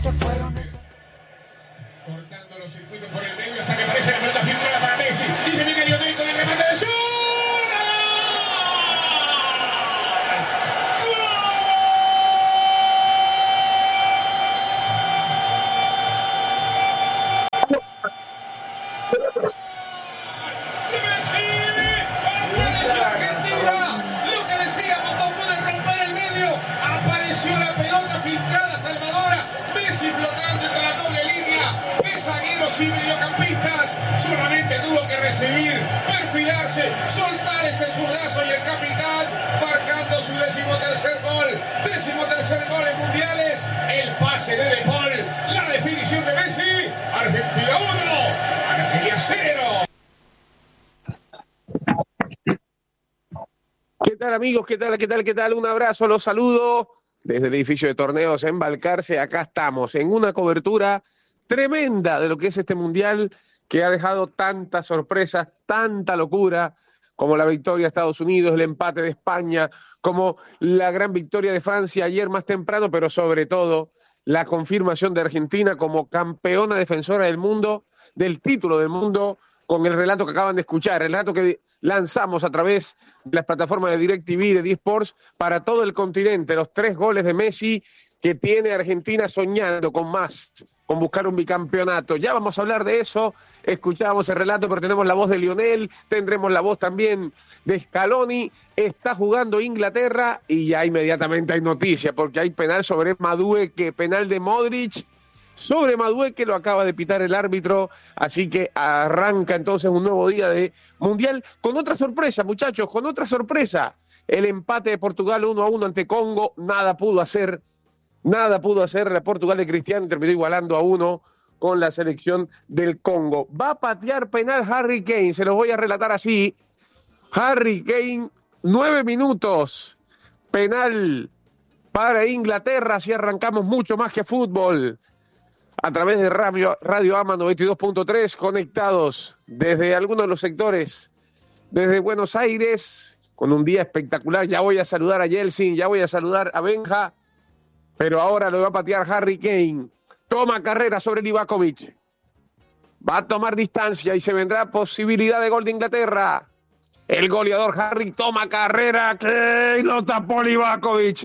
Se fueron esos... Cortando los circuitos por el medio hasta que aparece la pelota filtrada para Messi. Dice viene Lionel con el remate de ¡Gol! Y mediocampistas, solamente tuvo que recibir, perfilarse, soltar ese zurdazo y el capitán marcando su 13º gol en mundiales, el pase de De Paul, la definición de Messi, Argentina 1, Argelia 0. ¿Qué tal amigos? ¿Qué tal? Un abrazo, los saludo desde el edificio de torneos en Balcarce. Acá estamos en una cobertura tremenda de lo que es este mundial que ha dejado tantas sorpresas, tanta locura, como la victoria de Estados Unidos, el empate de España, como la gran victoria de Francia ayer más temprano, pero sobre todo la confirmación de Argentina como campeona defensora del mundo, del título del mundo, con el relato que acaban de escuchar, el relato que lanzamos a través de las plataformas de DirecTV, de D-Sports, para todo el continente, los 3 goles de Messi que tiene Argentina soñando con más, con buscar un bicampeonato. Ya vamos a hablar de eso, escuchábamos el relato, pero tenemos la voz de Lionel, tendremos la voz también de Scaloni, está jugando Inglaterra y ya inmediatamente hay noticia, porque hay penal sobre Madueke, penal de Modric sobre Madueke, lo acaba de pitar el árbitro, así que arranca entonces un nuevo día de Mundial, con otra sorpresa, muchachos, con otra sorpresa, el empate de Portugal 1-1 ante Congo, nada pudo hacer la Portugal de Cristiano, terminó igualando a 1 con la selección del Congo. Va a patear penal Harry Kane, se los voy a relatar así. Harry Kane, 9 minutos, penal para Inglaterra, si arrancamos mucho más que fútbol. A través de Radio AMA 92.3, conectados desde algunos de los sectores, desde Buenos Aires, con un día espectacular. Ya voy a saludar a Yeltsin, ya voy a saludar a Benja, pero ahora lo va a patear Harry Kane. Toma carrera sobre Livakovic. Va a tomar distancia y se vendrá posibilidad de gol de Inglaterra. El goleador Harry toma carrera. ¡Que lo tapó Livakovic!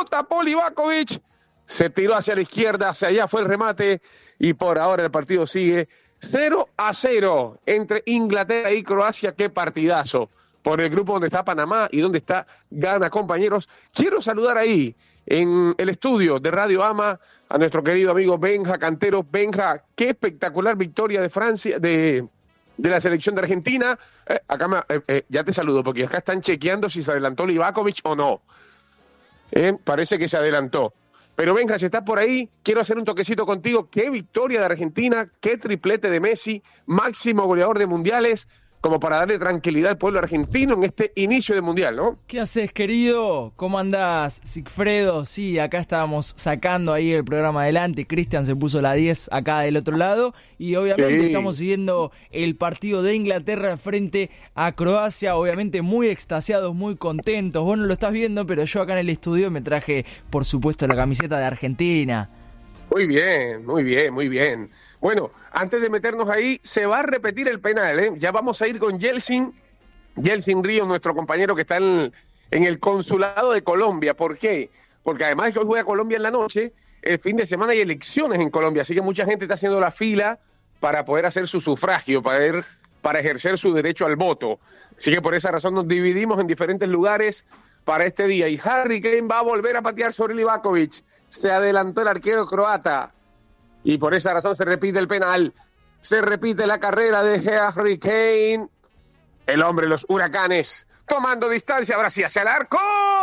Se tiró hacia la izquierda, hacia allá fue el remate y por ahora el partido sigue 0-0 entre Inglaterra y Croacia. ¡Qué partidazo! Por el grupo donde está Panamá y donde está Ghana, compañeros. Quiero saludar ahí en el estudio de Radio AMA a nuestro querido amigo Benja Cantero. Benja, qué espectacular victoria de Francia, de la selección de Argentina. Ya te saludo porque acá están chequeando si se adelantó Livakovic o no. Parece que se adelantó. Pero Benja, si estás por ahí, quiero hacer un toquecito contigo. Qué victoria de Argentina, qué triplete de Messi, máximo goleador de mundiales, como para darle tranquilidad al pueblo argentino en este inicio de mundial, ¿no? ¿Qué haces, querido? ¿Cómo andás, Sigfredo? Sí, acá estábamos sacando ahí el programa adelante. Cristian se puso la 10 acá del otro lado. Y obviamente estamos siguiendo el partido de Inglaterra frente a Croacia. Obviamente muy extasiados, muy contentos. Vos no lo estás viendo, pero yo acá en el estudio me traje, por supuesto, la camiseta de Argentina. Muy bien. Bueno, antes de meternos ahí, se va a repetir el penal, ¿eh? Ya vamos a ir con Yeltsin Ríos, nuestro compañero que está en el consulado de Colombia. ¿Por qué? Porque además que hoy juega Colombia en la noche, el fin de semana hay elecciones en Colombia, así que mucha gente está haciendo la fila para poder hacer su sufragio, para ejercer su derecho al voto. Así que por esa razón nos dividimos en diferentes lugares para este día. Y Harry Kane va a volver a patear sobre Livakovic. Se adelantó el arquero croata. Y por esa razón se repite el penal. Se repite la carrera de Harry Kane. El hombre de los huracanes. Tomando distancia, ahora sí, hacia el arco.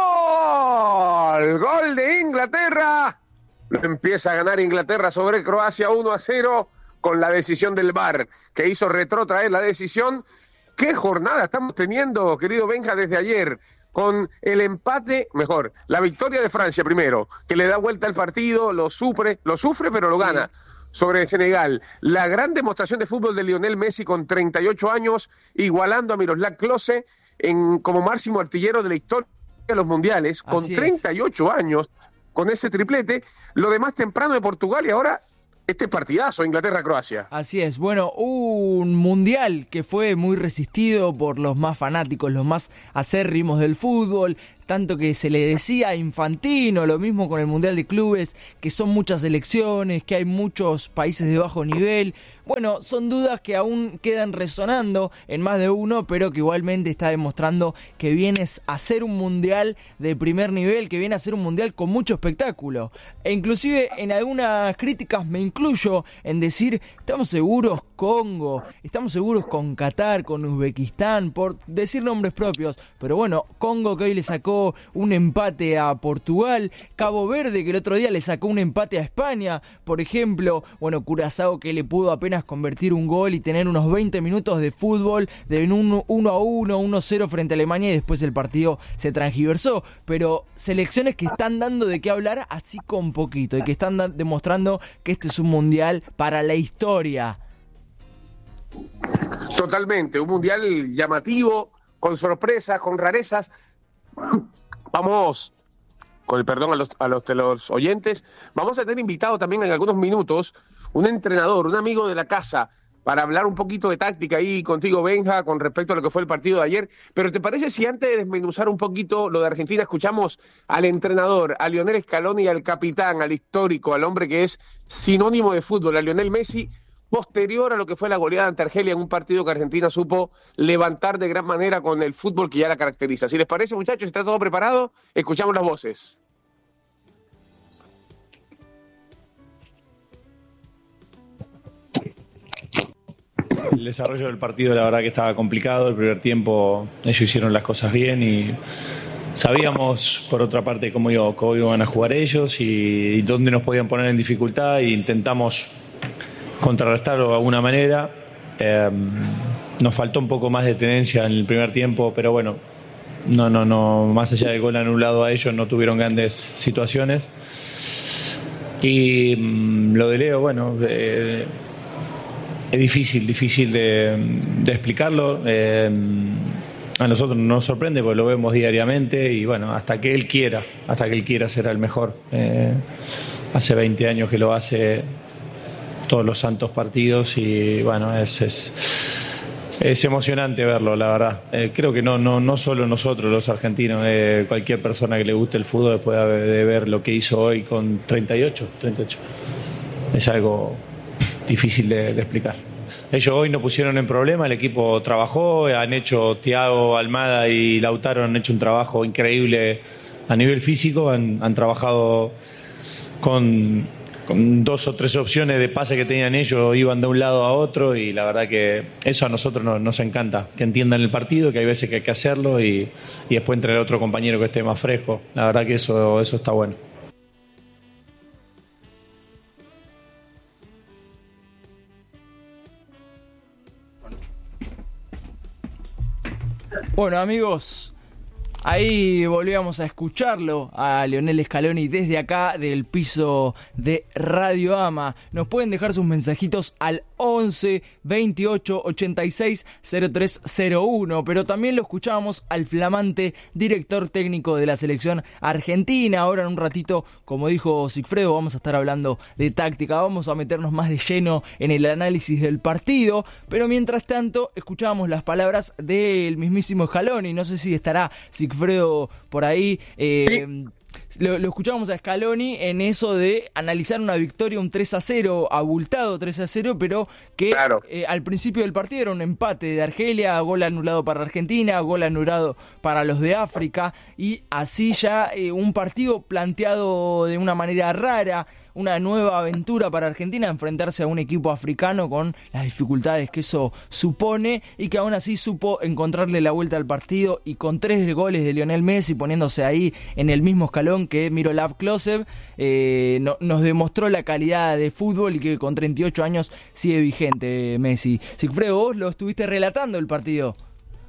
El gol de Inglaterra. Lo empieza a ganar Inglaterra sobre Croacia 1-0 con la decisión del VAR, que hizo retrotraer la decisión. ¿Qué jornada estamos teniendo, querido Benja, desde ayer? Con el empate, la victoria de Francia primero, que le da vuelta al partido, lo sufre, pero lo gana sobre Senegal. La gran demostración de fútbol de Lionel Messi con 38 años, igualando a Miroslav Klose como máximo artillero de la historia de los mundiales, con 38 años. con ese triplete, lo demás temprano de Portugal y ahora este partidazo, Inglaterra-Croacia. Así es, bueno, un mundial que fue muy resistido por los más fanáticos, los más acérrimos del fútbol, tanto que se le decía a Infantino, lo mismo con el Mundial de Clubes, que son muchas selecciones, que hay muchos países de bajo nivel. Bueno, son dudas que aún quedan resonando en más de uno, pero que igualmente está demostrando que viene a ser un mundial de primer nivel, que viene a ser un mundial con mucho espectáculo. E inclusive en algunas críticas me incluyo en decir, estamos seguros Congo, estamos seguros con Qatar, con Uzbekistán, por decir nombres propios, pero bueno, Congo que hoy le sacó un empate a Portugal, Cabo Verde que el otro día le sacó un empate a España, por ejemplo, bueno, Curazao que le pudo apenas convertir un gol y tener unos 20 minutos de fútbol de un 1-1, 1-0 frente a Alemania y después el partido se transgiversó, pero selecciones que están dando de qué hablar así con poquito y que están demostrando que este es un mundial para la historia. Totalmente, un mundial llamativo, con sorpresas, con rarezas. Vamos, con el perdón a los oyentes, vamos a tener invitado también en algunos minutos un entrenador, un amigo de la casa, para hablar un poquito de táctica ahí contigo, Benja, con respecto a lo que fue el partido de ayer. Pero ¿te parece si antes de desmenuzar un poquito lo de Argentina, escuchamos al entrenador, a Lionel Scaloni, al capitán, al histórico, al hombre que es sinónimo de fútbol, a Lionel Messi, posterior a lo que fue la goleada ante Argelia en un partido que Argentina supo levantar de gran manera con el fútbol que ya la caracteriza? Si les parece, muchachos, ¿está todo preparado? Escuchamos las voces. El desarrollo del partido la verdad que estaba complicado. El primer tiempo ellos hicieron las cosas bien y sabíamos por otra parte cómo iban a jugar ellos y dónde nos podían poner en dificultad, e intentamos contrarrestarlo de alguna manera. Nos faltó un poco más de tenencia en el primer tiempo, pero bueno, no, más allá del gol anulado a ellos no tuvieron grandes situaciones. Y lo de Leo, bueno, es difícil de explicarlo. A nosotros nos sorprende porque lo vemos diariamente y bueno, hasta que él quiera será el mejor. Hace 20 años que lo hace todos los santos partidos y bueno, es emocionante verlo, la verdad. Creo que no solo nosotros los argentinos, cualquier persona que le guste el fútbol después de ver lo que hizo hoy con 38. Es algo difícil de explicar. Ellos hoy no pusieron en problema, el equipo trabajó, han hecho Thiago, Almada y Lautaro han hecho un trabajo increíble a nivel físico, han trabajado con 2 o 3 opciones de pase que tenían ellos, iban de un lado a otro y la verdad que eso a nosotros nos encanta, que entiendan el partido, que hay veces que hay que hacerlo y después entre el otro compañero que esté más fresco. La verdad que eso está bueno. Bueno, amigos, ahí volvíamos a escucharlo a Lionel Scaloni desde acá del piso de Radio Ama. Nos pueden dejar sus mensajitos al 11 28 86 0301, pero también lo escuchábamos al flamante director técnico de la selección argentina. Ahora en un ratito, como dijo Sigfredo, vamos a estar hablando de táctica, vamos a meternos más de lleno en el análisis del partido, pero mientras tanto escuchábamos las palabras del mismísimo Scaloni. No sé si estará Sigfredo por ahí. Lo escuchábamos a Scaloni en eso de analizar una victoria, un 3-0, abultado 3-0, pero que claro, al principio del partido era un empate de Argelia, gol anulado para Argentina, gol anulado para los de África, y así ya un partido planteado de una manera rara, una nueva aventura para Argentina, enfrentarse a un equipo africano con las dificultades que eso supone, y que aún así supo encontrarle la vuelta al partido, y con 3 goles de Lionel Messi poniéndose ahí en el mismo escalón que Miroslav Klose, nos demostró la calidad de fútbol y que con 38 años sigue vigente Messi. Sigfredo, vos lo estuviste relatando el partido.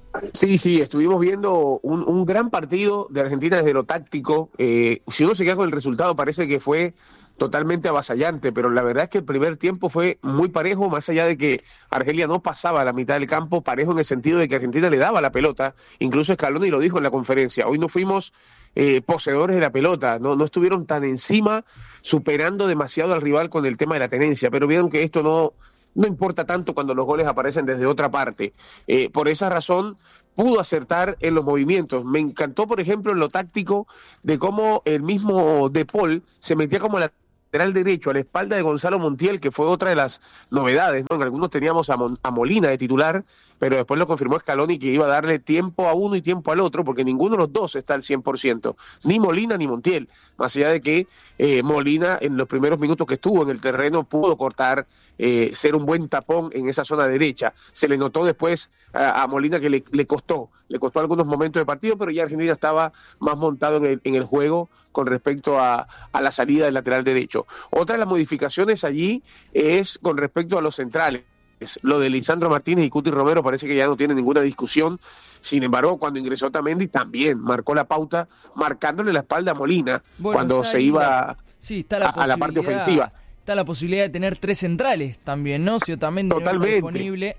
Sí, estuvimos viendo un gran partido de Argentina desde lo táctico. Si uno se queda con el resultado, parece que fue totalmente avasallante, pero la verdad es que el primer tiempo fue muy parejo, más allá de que Argelia no pasaba a la mitad del campo, parejo en el sentido de que Argentina le daba la pelota, incluso Scaloni lo dijo en la conferencia, hoy no fuimos poseedores de la pelota, no estuvieron tan encima, superando demasiado al rival con el tema de la tenencia, pero vieron que esto no importa tanto cuando los goles aparecen desde otra parte. Por esa razón pudo acertar en los movimientos. Me encantó, por ejemplo, en lo táctico de cómo el mismo De Paul se metía como lateral derecho a la espalda de Gonzalo Montiel, que fue otra de las novedades, ¿no? En algunos teníamos a Molina de titular, pero después lo confirmó Scaloni que iba a darle tiempo a uno y tiempo al otro, porque ninguno de los dos está al 100%, ni Molina ni Montiel, más allá de que Molina en los primeros minutos que estuvo en el terreno pudo cortar, ser un buen tapón en esa zona derecha. Se le notó después a Molina que le costó algunos momentos de partido, pero ya Argentina estaba más montado en el juego con respecto a la salida del lateral derecho. Otra de las modificaciones allí es con respecto a los centrales. Lo de Lisandro Martínez y Cuti Romero parece que ya no tiene ninguna discusión. Sin embargo, cuando ingresó Otamendi también marcó la pauta, marcándole la espalda a Molina cuando se iba a la parte ofensiva. Está la posibilidad de tener 3 centrales también, ¿no? Si Otamendi no está disponible.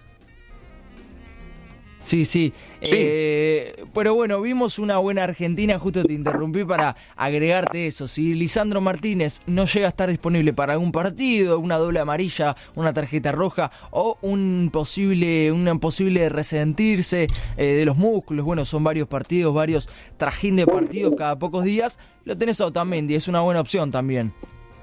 Sí. Pero bueno, vimos una buena Argentina, justo te interrumpí para agregarte eso. Si Lisandro Martínez no llega a estar disponible para algún partido, una doble amarilla, una tarjeta roja o un posible resentirse de los músculos, bueno, son varios partidos, varios trajín de partidos cada pocos días, lo tenés a Otamendi, es una buena opción también.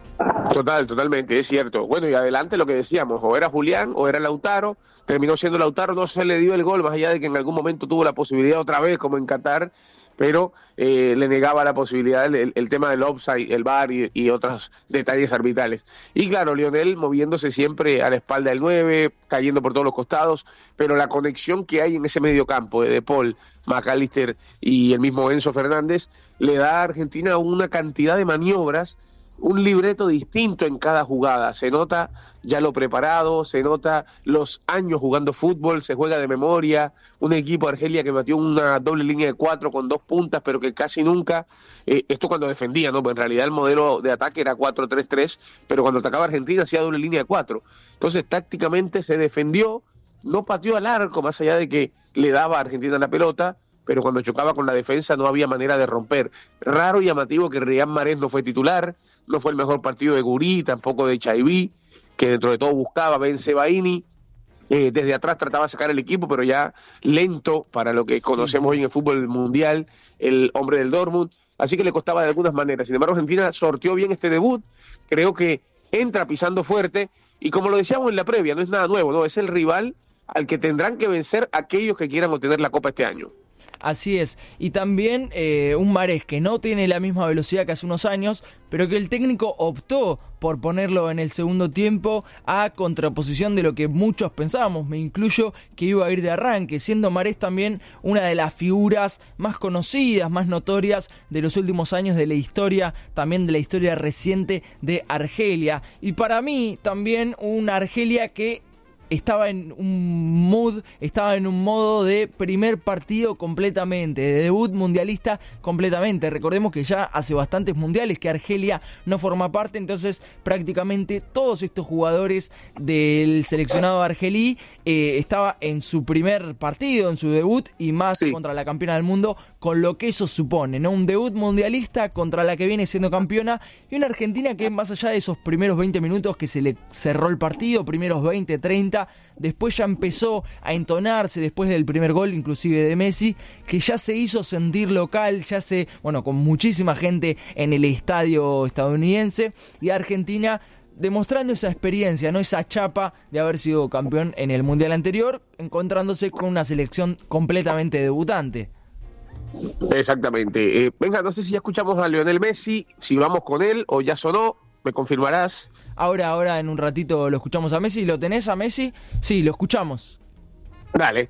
Totalmente, es cierto. Bueno, y adelante lo que decíamos, o era Julián o era Lautaro, terminó siendo Lautaro, no se le dio el gol, más allá de que en algún momento tuvo la posibilidad otra vez, como en Qatar, pero le negaba la posibilidad el tema del offside, el VAR y otros detalles arbitrales. Y claro, Lionel moviéndose siempre a la espalda del 9, cayendo por todos los costados, pero la conexión que hay en ese mediocampo de Paul, McAllister y el mismo Enzo Fernández, le da a Argentina una cantidad de maniobras, un libreto distinto en cada jugada. Se nota ya lo preparado, se nota los años jugando fútbol, se juega de memoria. Un equipo de Argelia que metió una doble línea de 4 con 2 puntas, pero que casi nunca, esto cuando defendía, ¿no? Pues en realidad el modelo de ataque era 4-3-3, pero cuando atacaba Argentina hacía doble línea de 4. Entonces tácticamente se defendió, no pateó al arco, más allá de que le daba a Argentina la pelota, pero cuando chocaba con la defensa no había manera de romper. Raro y llamativo que Riyad Mahrez no fue titular, no fue el mejor partido de Guri, tampoco de Chaiví, que dentro de todo buscaba Ben Sebaini, desde atrás trataba de sacar el equipo, pero ya lento para lo que conocemos hoy en el fútbol mundial, el hombre del Dortmund, así que le costaba de algunas maneras. Sin embargo, Argentina sorteó bien este debut, creo que entra pisando fuerte, y como lo decíamos en la previa, no es nada nuevo, no, es el rival al que tendrán que vencer aquellos que quieran obtener la Copa este año. Así es, y también un Mahrez que no tiene la misma velocidad que hace unos años, pero que el técnico optó por ponerlo en el segundo tiempo a contraposición de lo que muchos pensábamos, me incluyo, que iba a ir de arranque, siendo Mahrez también una de las figuras más conocidas, más notorias de los últimos años de la historia, también de la historia reciente de Argelia, y para mí también una Argelia que estaba en un modo de primer partido completamente, de debut mundialista completamente. Recordemos que ya hace bastantes mundiales que Argelia no forma parte, entonces prácticamente todos estos jugadores del seleccionado argelí estaba en su primer partido, en su debut, y más contra la campeona del mundo, con lo que eso supone, ¿no? Un debut mundialista contra la que viene siendo campeona, y una Argentina que más allá de esos primeros 20 minutos que se le cerró el partido, primeros 20, 30, después ya empezó a entonarse después del primer gol, inclusive de Messi, que ya se hizo sentir local, con muchísima gente en el estadio estadounidense, y Argentina demostrando esa experiencia, no esa chapa de haber sido campeón en el mundial anterior, encontrándose con una selección completamente debutante. Exactamente. Venga, no sé si ya escuchamos a Lionel Messi, si vamos con él o ya sonó. ¿Me confirmarás? Ahora en un ratito lo escuchamos a Messi. ¿Lo tenés a Messi? Sí, lo escuchamos. Dale.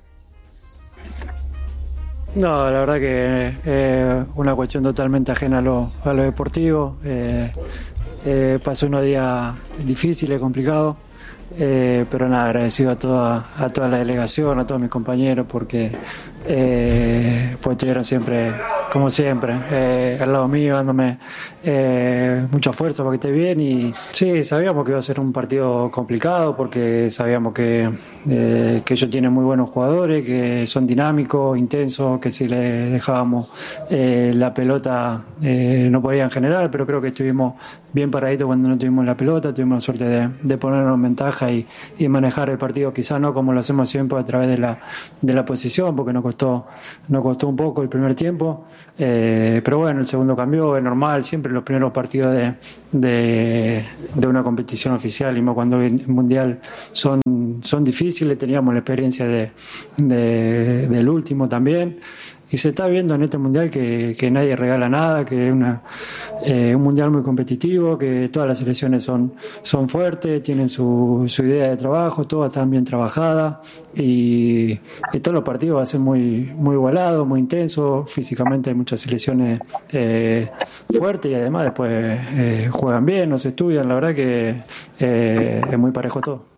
No, la verdad que una cuestión totalmente ajena a lo deportivo. Pasó unos días difíciles, complicados. pero nada, agradecido a toda la delegación, a todos mis compañeros, porque pues estuvieron siempre, como siempre, al lado mío, dándome mucha fuerza para que esté bien. Y sí, sabíamos que iba a ser un partido complicado, porque sabíamos que ellos tienen muy buenos jugadores, que son dinámicos, intensos, que si les dejábamos la pelota no podían generar, pero creo que estuvimos bien paraditos cuando no tuvimos la pelota, tuvimos la suerte de ponernos en ventaja y manejar el partido, quizás no como lo hacemos siempre a través de la posición, porque nos costó un poco el primer tiempo, pero bueno, el segundo cambió, es normal, siempre los primeros partidos de una competición oficial, y más cuando el mundial son difíciles. Teníamos la experiencia del último también, y se está viendo en este mundial que nadie regala nada, que es un mundial muy competitivo, que todas las selecciones son fuertes, tienen su idea de trabajo, todas están bien trabajadas, y todos los partidos van a ser muy, muy igualados, muy intensos. Físicamente hay muchas selecciones fuertes, y además después juegan bien, nos estudian. La verdad que es muy parejo todo.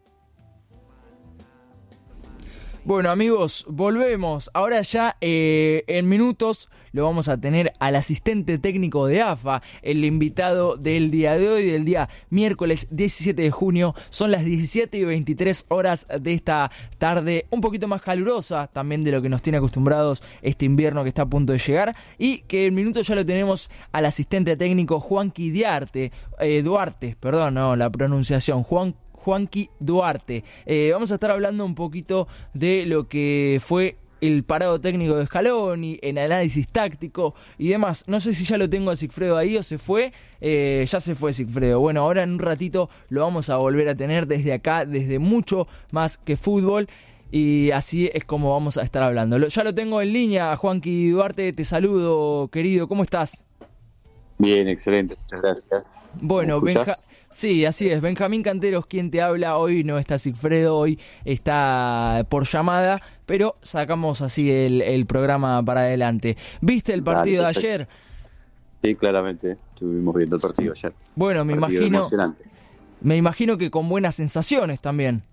Bueno, amigos, volvemos. Ahora ya en minutos lo vamos a tener al asistente técnico de AFA, el invitado del día de hoy, del día miércoles 17 de junio. Son las 17:23 de esta tarde, un poquito más calurosa también de lo que nos tiene acostumbrados este invierno que está a punto de llegar, y que en minutos ya lo tenemos al asistente técnico Juanqui Duarte, la pronunciación, Juanqui Duarte. Vamos a estar hablando un poquito de lo que fue el parado técnico de Scaloni, en análisis táctico y demás. No sé si ya lo tengo a Sigfredo ahí o se fue. Ya se fue Sigfredo. Bueno, ahora en un ratito lo vamos a volver a tener desde acá, desde Mucho Más que Fútbol. Y así es como vamos a estar hablando. Ya lo tengo en línea, Juanqui Duarte. Te saludo, querido. ¿Cómo estás? Bien, excelente. Muchas gracias. Bueno, sí, así es. Benjamín Canteros quien te habla. Hoy no está Sigfredo, hoy está por llamada, pero sacamos así el programa para adelante. ¿Viste el partido de ayer? Sí, claramente. Estuvimos viendo el partido ayer. Bueno, me imagino que con buenas sensaciones también.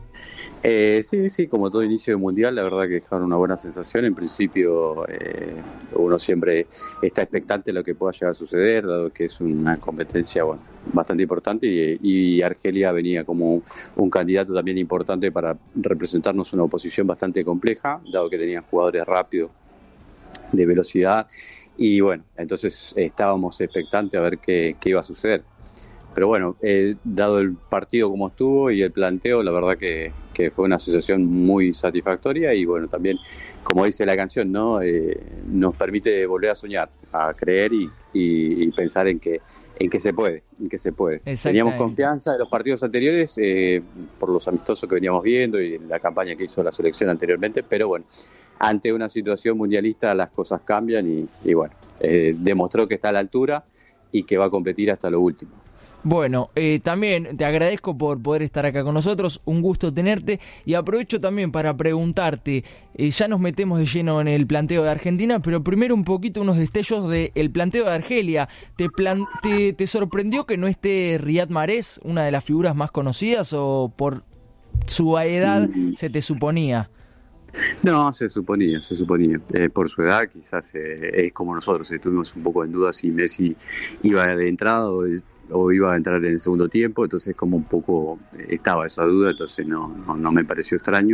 Sí, como todo inicio de mundial, la verdad que dejaron una buena sensación. En principio, uno siempre está expectante de lo que pueda llegar a suceder, dado que es una competencia bastante importante, y Argelia venía como un candidato también importante para representarnos una oposición bastante compleja, dado que tenían jugadores rápidos, de velocidad, y bueno, entonces estábamos expectantes a ver qué iba a suceder. Pero bueno, dado el partido como estuvo y el planteo, la verdad que fue una asociación muy satisfactoria, y bueno, también, como dice la canción, ¿no? Nos permite volver a soñar, a creer y pensar en que se puede, Teníamos confianza en los partidos anteriores por los amistosos que veníamos viendo y la campaña que hizo la selección anteriormente, pero bueno, ante una situación mundialista las cosas cambian y bueno, demostró que está a la altura y que va a competir hasta lo último. Bueno, también te agradezco por poder estar acá con nosotros, un gusto tenerte, y aprovecho también para preguntarte, ya nos metemos de lleno en el planteo de Argentina, pero primero un poquito unos destellos del planteo de Argelia. ¿Te sorprendió que no esté Riyad Mahrez, una de las figuras más conocidas, o por su edad se te suponía? No, se suponía. Por su edad quizás es como nosotros, estuvimos un poco en duda si Messi iba de entrada o iba a entrar en el segundo tiempo, entonces como un poco estaba esa duda, entonces no me pareció extraño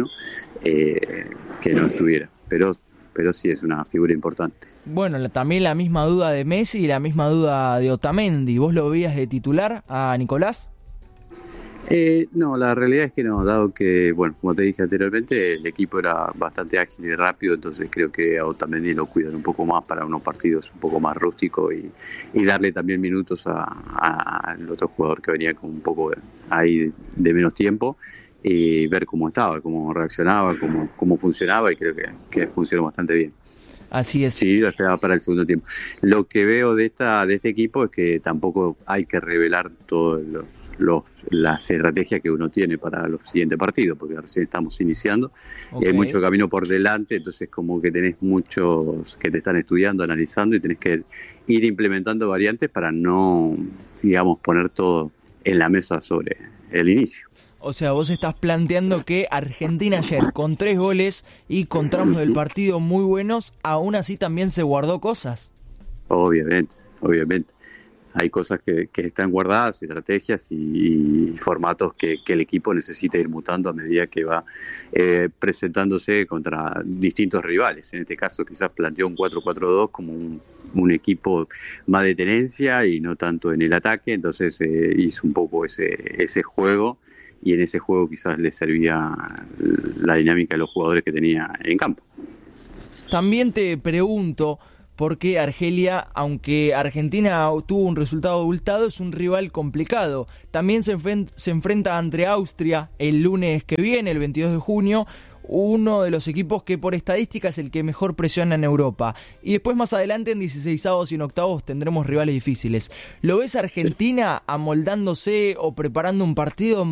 que no estuviera, pero sí es una figura importante. Bueno, también la misma duda de Messi y la misma duda de Otamendi. ¿Vos lo veías de titular a Nicolás? No, la realidad es que no, dado que, bueno, como te dije anteriormente, el equipo era bastante ágil y rápido, entonces creo que a Otamendi lo cuidan un poco más para unos partidos un poco más rústicos y darle también minutos al otro jugador que venía con un poco ahí de menos tiempo, y ver cómo estaba, cómo reaccionaba, cómo funcionaba, y creo que funcionó bastante bien. Así es. Sí, lo esperaba para el segundo tiempo. Lo que veo de este equipo es que tampoco hay que revelar todo las estrategias que uno tiene para los siguientes partidos, porque recién estamos iniciando, y hay mucho camino por delante, entonces como que tenés muchos que te están estudiando, analizando, y tenés que ir implementando variantes para no, digamos, poner todo en la mesa sobre el inicio. O sea, vos estás planteando que Argentina ayer, con 3 goles y con tramos del partido muy buenos, aún así también se guardó cosas. Obviamente. Hay cosas que están guardadas, estrategias y formatos que el equipo necesita ir mutando a medida que va presentándose contra distintos rivales. En este caso quizás planteó un 4-4-2 como un equipo más de tenencia y no tanto en el ataque, entonces hizo un poco ese juego, y en ese juego quizás le servía la dinámica de los jugadores que tenía en campo. También te pregunto, porque Argelia, aunque Argentina tuvo un resultado abultado, es un rival complicado. También se enfrenta ante Austria el lunes que viene, el 22 de junio, uno de los equipos que por estadística es el que mejor presiona en Europa. Y después más adelante en 16avos y en octavos tendremos rivales difíciles. ¿Lo ves Argentina amoldándose o preparando un partido